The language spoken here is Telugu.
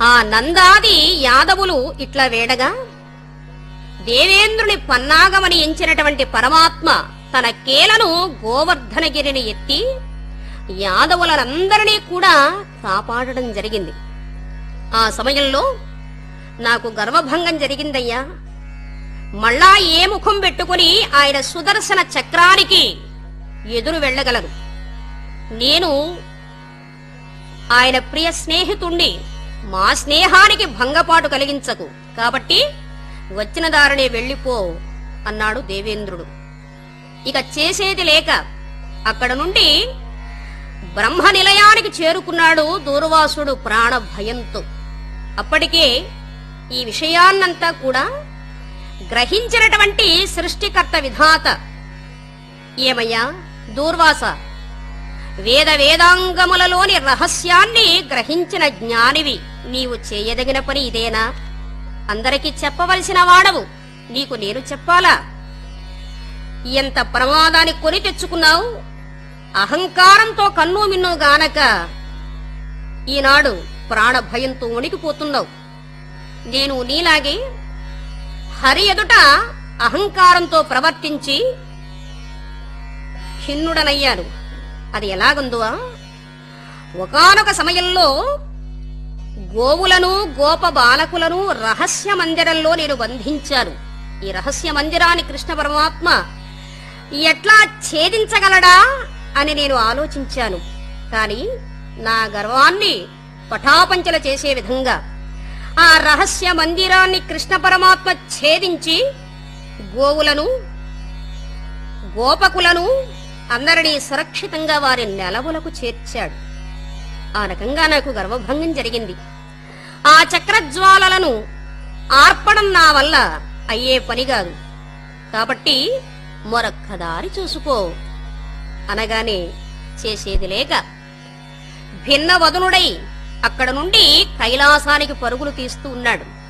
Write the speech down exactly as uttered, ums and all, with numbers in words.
ఆ నందాది యాదవులు ఇట్లా వేడగా దేవేంద్రుని పన్నాగమని ఎంచినటువంటి పరమాత్మ తన కేలను గోవర్ధనగిరిని ఎత్తి యాదవులందరినీ కూడా కాపాడడం జరిగింది. ఆ సమయంలో నాకు గర్వభంగం జరిగిందయ్యా. మళ్ళా ఏ ముఖం పెట్టుకుని ఆయన సుదర్శన చక్రానికి ఎదురు వెళ్ళగలరు? నేను ఆయన ప్రియ స్నేహితుణ్ణి, మా స్నేహానికి భంగపాటు కలిగించకు, కాబట్టి వచ్చిన దారినే వెళ్ళిపో అన్నాడు దేవేంద్రుడు. ఇక చేసేది లేక అక్కడ నుండి బ్రహ్మ నిలయానికి చేరుకున్నాడు దూర్వాసుడు ప్రాణ భయంతో. అప్పటికే ఈ విషయాన్నంతా కూడా గ్రహించినటువంటి సృష్టికర్త విధాత, ఏమయ్యా దూర్వాస, వేద వేదాంగములలోని రహస్యాన్ని గ్రహించిన జ్ఞానివి, నీవు చేయదగిన పని ఇదేనా? అందరికీ చెప్పవలసిన వాడవు, నీకు నేను చెప్పాలా? ఎంత ప్రమాదాన్ని కొని తెచ్చుకున్నావు? అహంకారంతో కన్ను మిన్ను గానక ఈనాడు ప్రాణ భయంతో వణికిపోతున్నావు. నేను నీలాగే హరి ఎదుట అహంకారంతో ప్రవర్తించి ఖిన్నుడనయ్యాను. అది ఎలాగుందువా? ఒకానొక సమయంలో గోవులను గోప బాలకులను రహస్య మందిరంలో నేను బంధించాను. ఈ రహస్య మందిరాన్ని కృష్ణ పరమాత్మ ఎట్లా ఛేదించగలడా అని నేను ఆలోచించాను. కాని నా గర్వాన్ని పటాపంచల చేసే విధంగా ఆ రహస్య మందిరాన్ని కృష్ణ పరమాత్మ ఛేదించి గోవులను గోపకులను అందరినీ సురక్షితంగా వారి నెలవులకు చేర్చాడు. ఆ రకంగా నాకు గర్వభంగం జరిగింది. ఆ చక్రజ్వాలలను ఆర్పడం నా వల్ల అయ్యే పని కాదు, కాబట్టి మరొక్క దారి చూసుకో అనగానే చేసేది లేక భిన్న వదనుడై అక్కడ నుండి కైలాసానికి పరుగులు తీస్తూ ఉన్నాడు.